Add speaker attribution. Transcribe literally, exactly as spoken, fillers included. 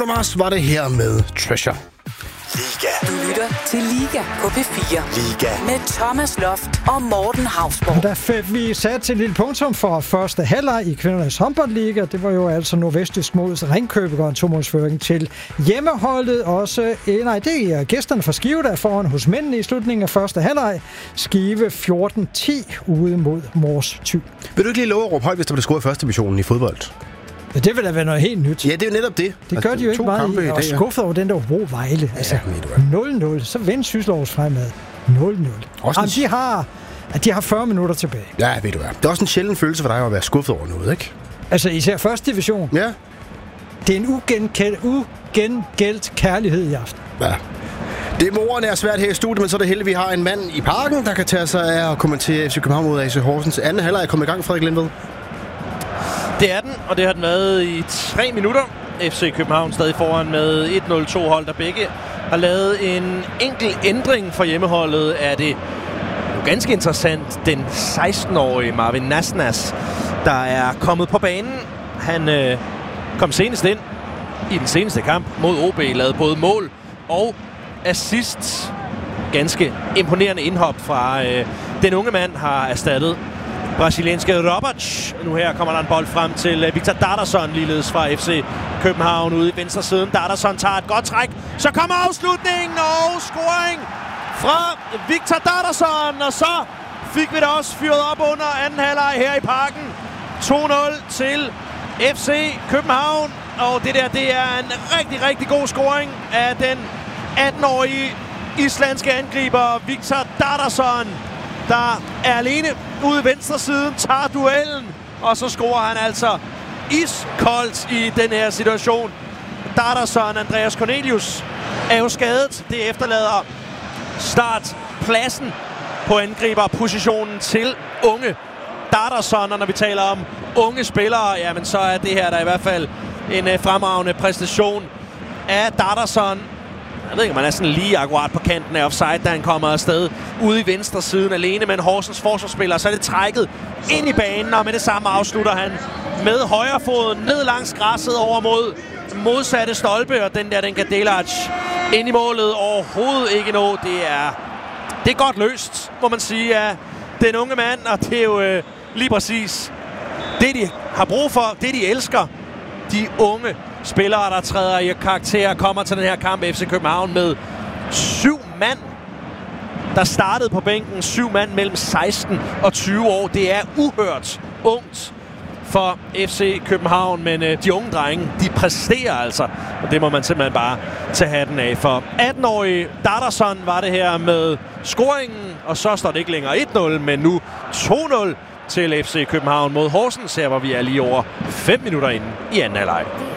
Speaker 1: Bruno Mars var det her med Treasure.
Speaker 2: Liga. Du lytter til Liga på P fire. Liga. Med Thomas Loft og Morten Hausborg.
Speaker 3: Der fik vi sat til et lille punktum for første halvleg i kvindernes håndboldliga. Det var jo altså Nordvestjysk mod Ringkøbing og en to-målsføring til hjemmeholdet. Også, nej, det er gæsterne fra Skive, der er foran hos mændene i slutningen af første halvleg. Skive fjorten ti ude mod Mors Thy.
Speaker 1: Vil du ikke lige love at råbe højt, hvis der bliver scoret i første divisionen i fodbold?
Speaker 3: Ja, det vil da være noget helt nyt.
Speaker 1: Ja, det er jo netop det.
Speaker 3: Det gør altså, de jo ikke meget i. Og skuffet over den der Hobro Vejle. Altså, ja, nul nul. Så vend Syslovs fremad. nul nul. Jamen, de har, de har fyrre minutter tilbage.
Speaker 1: Ja, ved du hvad. Det er også en sjælden følelse for dig at være skuffet over noget, ikke?
Speaker 3: Altså, især første division.
Speaker 1: Ja.
Speaker 3: Det er en ugengældt, ugengældt kærlighed i aften.
Speaker 1: Ja. Det er morgen er svært her i studiet, men så er det heldigt, at vi har en mand i parken, der kan tage sig af at kommentere F C København mod A C Horsens. Anden halvleg er kommet i gang, Frederik Lindved.
Speaker 4: Det er den, og det har den været i tre minutter. F C København stadig foran med et nul to hold, der begge har lavet en enkel ændring for hjemmeholdet. Er det jo ganske interessant, den seksten-årige Marvin Nasnas, der er kommet på banen. Han øh, kom senest ind i den seneste kamp mod O B, lavede både mål og assist. Ganske imponerende indhop fra øh, den unge mand har erstattet brasilianske Roberts. Nu her kommer der en bold frem til Victor Darderson, ligeledes fra F C København ude i venstre siden. Darderson tager et godt træk. Så kommer afslutningen og scoring fra Victor Darderson. Og så fik vi det også fyret op under anden halvleg her i parken. to nul til F C København. Og det der, det er en rigtig, rigtig god scoring af den atten-årige islandske angriber Victor Darderson, der er alene ude i venstre siden, tager duellen, og så scorer han altså iskoldt i den her situation. Darderson, Andreas Cornelius, er jo skadet. Det efterlader startpladsen på angriberpositionen til unge Darderson, og når vi taler om unge spillere, jamen så er det her der i hvert fald en fremragende præstation af Darderson. Jeg ved ikke, om han er sådan lige akkurat på kanten af offside, da han kommer afsted ude i venstre siden alene med en Horsens forsvarsspiller. Så er det trækket ind i banen, og med det samme afslutter han med højrefoden ned langs græsset over mod modsatte stolpe. Og den der, den kan Delac ind i målet overhovedet ikke nå. Det er, det er godt løst, må man sige, af den unge mand. Og det er jo øh, lige præcis det, de har brug for, det de elsker. De unge spillere, der træder i karakter, kommer til den her kamp. F C København med syv mand, der startede på bænken. Syv mand mellem seksten og tyve år. Det er uhørt ungt for F C København, men øh, de unge drenge, de præsterer altså. Og det må man simpelthen bare tage hatten af for. atten-årige Darderson var det her med scoringen, og så står det ikke længere et nul, men nu to nul til F C København mod Horsens, her hvor vi er lige over fem minutter inde i anden halvleg.